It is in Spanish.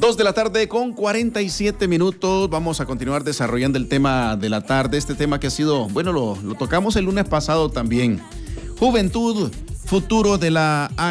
2 de la tarde con 47 minutos. Vamos a continuar desarrollando el tema de la tarde. Este tema que ha sido, bueno, lo tocamos el lunes pasado también. Juventud, futuro de la